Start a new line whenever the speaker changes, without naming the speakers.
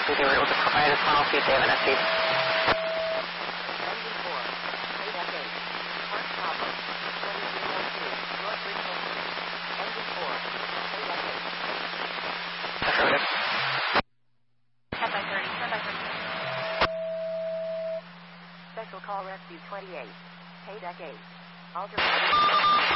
if they were able to provide us one. I'll see if they have an SC.
Engine 4, KF8, Park Bravo, 2002, North Richmond Street. Engine 4, KF8.
Affirmative.
10 by 30, 10 by 30. Special Call Rescue 28, KDEC 8. Alter